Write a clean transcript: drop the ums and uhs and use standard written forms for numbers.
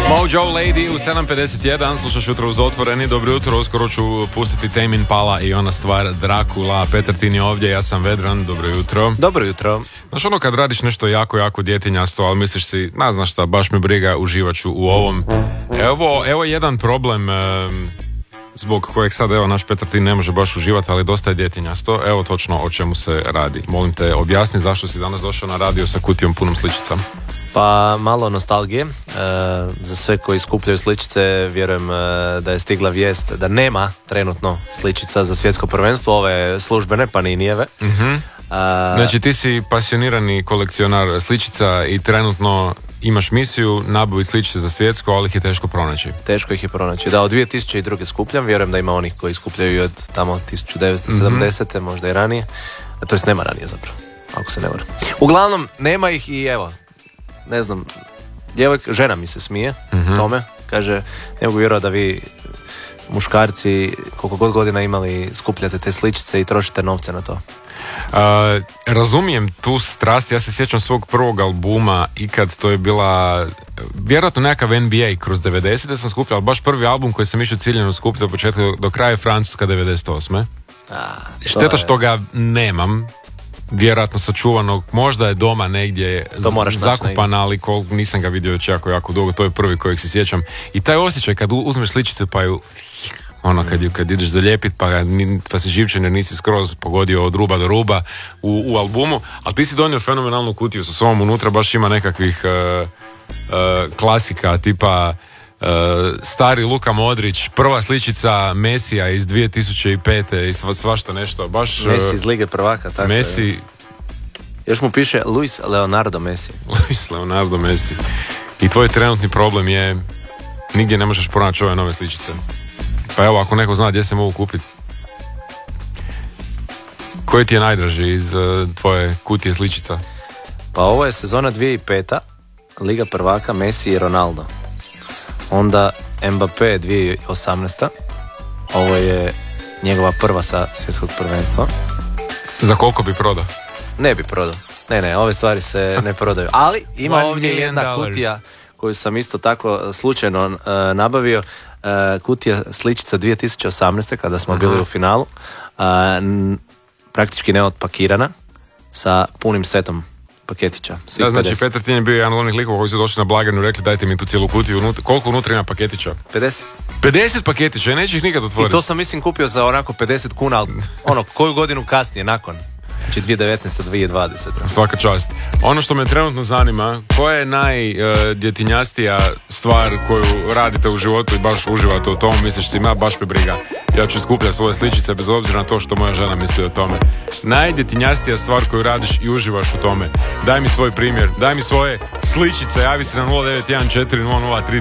Mojo Lady u 7.51, slušaš Jutro uz otvoreni. Dobro jutro, uskoro ću pustiti Tame Impala i ona stvar Dracula. Petar Tin je ovdje, ja sam Vedran, dobro jutro. Dobro jutro. Znaš ono kad radiš nešto jako djetinjasto, ali misliš si, znaš šta, baš me briga, uživat ću u ovom. Evo jedan problem zbog kojeg sad naš Petar Tin ne može baš uživati, ali dosta je djetinjasto. Evo točno o čemu se radi. Molim te, objasni zašto si danas došao na radio sa kutijom punom sličica. Pa malo nostalgije. Za sve koji skupljaju sličice, vjerujem da je stigla vijest da nema trenutno sličica za svjetsko prvenstvo, ove službene, pa ni nijeve. Znači ti si pasionirani kolekcionar sličica i trenutno imaš misiju nabaviti sličice za svjetsko, ali ih je teško pronaći. Teško ih je pronaći. Da, od 2002. skupljam, vjerujem da ima onih koji skupljaju od tamo 1970. Možda i ranije. To jest nema ranije zapravo, ako se ne varam. Uglavnom, nema ih i evo, ne znam, žena mi se smije tome, kaže, ne mogu vjerovati da vi muškarci koliko god godina imali skupljate te sličice i trošite novce na to. Razumijem tu strast, ja se sjećam svog prvog albuma ikad, to je bila vjerojatno nekakav NBA kroz 90. sam skupljao, baš prvi album koji sam išao ciljeno skupljati od početka do kraja je Francuska 98. Šteta što ga nemam, vjerojatno sačuvanog, možda je doma negdje zakupan, ali nisam ga vidio već jako dugo, to je prvi kojeg se sjećam. I taj osjećaj kad uzmeš sličicu pa ju kad ideš zalijepit pa si živčan jer nisi skroz pogodio od ruba do ruba u albumu, ali ti si donio fenomenalnu kutiju sa sobom, unutra baš ima nekakvih klasika tipa stari Luka Modrić, prva sličica Mesija iz 2005. i svašta nešto. Baš, Messi iz Lige prvaka, tako Messi, je. Još mu piše Luis Leonardo Messi. Luis Leonardo Messi. I tvoj trenutni problem je nigdje ne možeš pronaći ove nove sličice. Pa evo, ako neko zna gdje se mogu kupiti. Koji ti je najdraži iz tvoje kutije sličica? Pa ovo je sezona 2005. Liga prvaka Messi i Ronaldo. Onda Mbappé 2018. Ovo je njegova prva sa svjetskog prvenstva. Za koliko bi prodao? Ne bi prodao. Ne, ove stvari se ne prodaju. Ali ima ovdje jedna kutija koju sam isto tako slučajno nabavio. Kutija sličica 2018. kada smo bili u finalu. Praktički neotpakirana sa punim setom paketića. Da, znači Petar Tin je bio jedan od onih likova koji su došli na blagajnu i rekli dajte mi tu cijelu kutiju. Koliko unutra ima paketića? 50. 50 paketića, ja neću ih nikad otvoriti. I to sam kupio za onako 50 kuna, ali koju godinu kasnije, nakon. Znači 2019. 2020. Svaka čast. Ono što me trenutno zanima, koja je najdjetinjastija stvar koju radite u životu i baš uživate u tom, misliš si, baš me briga. Ja ću skupljati svoje sličice bez obzira na to što moja žena misli o tome. Najdjetinjastija stvar koju radiš i uživaš u tome. Daj mi svoj primjer, daj mi svoje sličice, javi se na 0914 003